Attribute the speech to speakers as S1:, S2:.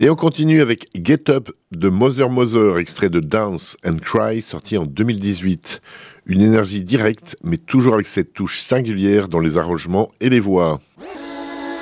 S1: Et on continue avec Get Up de Mother Mother, extrait de Dance and Cry, sorti en 2018. Une énergie directe, mais toujours avec cette touche singulière dans les arrangements et les voix.